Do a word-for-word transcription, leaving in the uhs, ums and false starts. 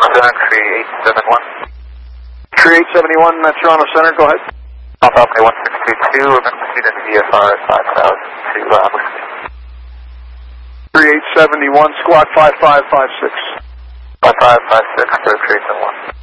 Center, three eight seven one. three eight seven one, uh, Toronto Center, go ahead. Alpha Alpha one six two two, we're going to proceed into V F R five thousand to uh, Whiskey. three eight seven one, squawk five five five six. five five five six for three eight seven one.